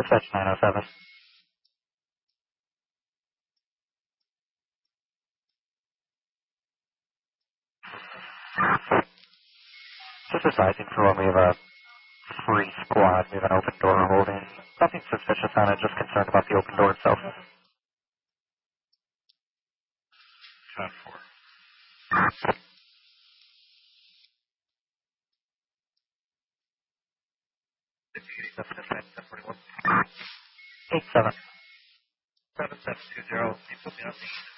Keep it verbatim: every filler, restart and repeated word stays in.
Touch nine oh seven. Just advising for when we have a free squad, we have an open door holding. Nothing suspicious on it, just concerned about the open door itself. ten four. Eight seven. seven seven two zero. Can you put me on the